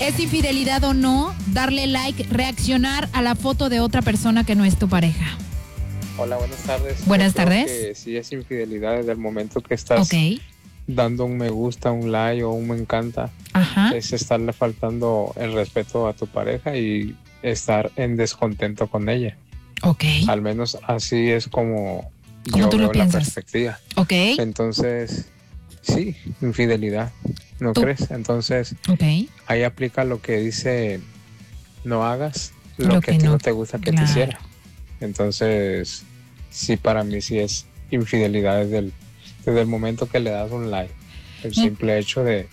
¿Es infidelidad o no darle like, reaccionar a la foto de otra persona que no es tu pareja? Hola, buenas tardes. Buenas Yo creo tardes. que sí es infidelidad desde el momento que estás dando un me gusta, un like o un me encanta. Ajá. Es estarle faltando el respeto a tu pareja y estar en descontento con ella. Ok. Al menos así es como ¿Cómo yo tú veo lo la piensas? perspectiva. Ok. Entonces, sí, infidelidad, ¿no ¿Tú? crees? Entonces, Ok. ahí aplica lo que dice, no hagas lo que a ti no. no te gusta que te hiciera. Entonces, sí, para mí sí es infidelidad desde el momento que le das un like. El simple hecho de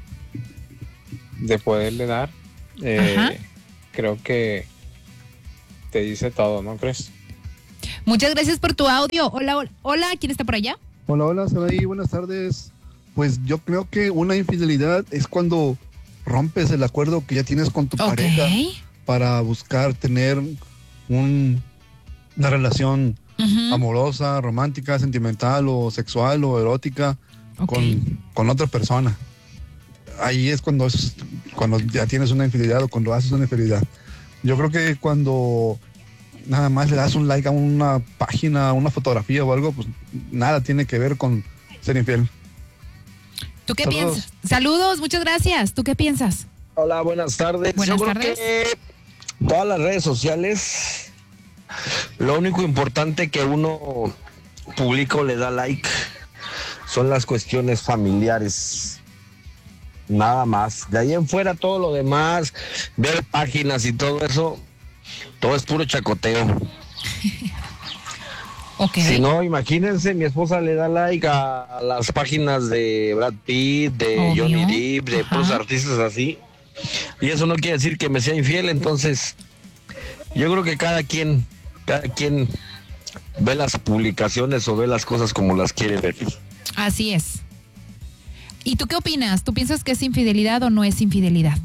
poderle dar, creo que te dice todo, ¿no crees? Muchas gracias por tu audio. Hola, hola, ¿quién está por allá? Hola, Saraí, buenas tardes. Pues yo creo que una infidelidad es cuando rompes el acuerdo que ya tienes con tu pareja para buscar tener una relación amorosa, romántica, sentimental o sexual o erótica con otra persona. Ahí es cuando ya tienes una infidelidad o cuando haces una infidelidad. Yo creo que cuando nada más le das un like a una página, a una fotografía o algo, pues nada tiene que ver con ser infiel. ¿Tú qué piensas? Saludos, muchas gracias. ¿Tú qué piensas? Hola, buenas tardes. Buenas Yo tardes. creo que todas las redes sociales, lo único importante que uno publica o le da like son las cuestiones familiares. Nada más. De ahí en fuera todo lo demás, ver páginas y todo eso, todo es puro chacoteo. Si no, imagínense, mi esposa le da like a las páginas de Brad Pitt, de Johnny Depp, de puros artistas así. Y eso no quiere decir que me sea infiel, entonces yo creo que cada quien ve las publicaciones o ve las cosas como las quiere ver. Así es. ¿Y tú qué opinas? ¿Tú piensas que es infidelidad o no es infidelidad?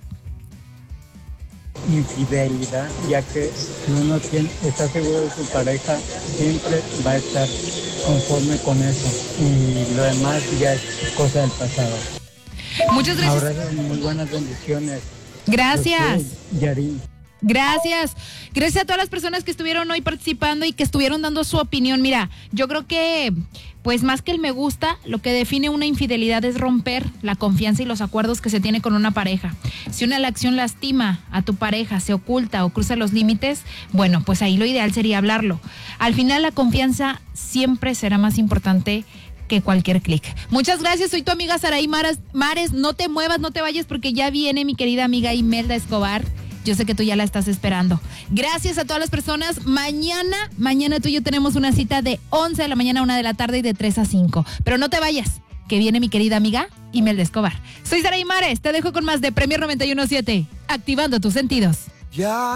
Infidelidad, ya que si uno está seguro de su pareja, siempre va a estar conforme con eso. Y lo demás ya es cosa del pasado. Muchas gracias. Ahora, muy buenas bendiciones. Gracias. Yarin. Gracias. Gracias a todas las personas que estuvieron hoy participando y que estuvieron dando su opinión. Mira, yo creo que, pues más que el me gusta, lo que define una infidelidad es romper la confianza y los acuerdos que se tiene con una pareja. Si una acción lastima a tu pareja, se oculta o cruza los límites, bueno, pues ahí lo ideal sería hablarlo. Al final la confianza siempre será más importante que cualquier clic. Muchas gracias, soy tu amiga Saraí Mares. No te muevas, no te vayas porque ya viene mi querida amiga Imelda Escobar. Yo sé que tú ya la estás esperando. Gracias a todas las personas. Mañana tú y yo tenemos una cita de 11 de la mañana a 1 de la tarde y de 3 a 5. Pero no te vayas, que viene mi querida amiga Imelda Escobar. Soy Saraí Mares, te dejo con más de Premier 91.7, activando tus sentidos. Ya